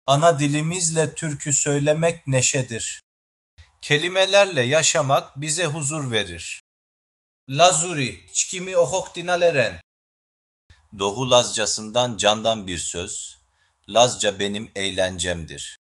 Ana dilimizle türkü söylemek neşedir. Kelimelerle yaşamak bize huzur verir. Lazuri, çkimi ohok dinaleren. Doğu Lazcasından candan bir söz. Lazca benim eğlencemdir.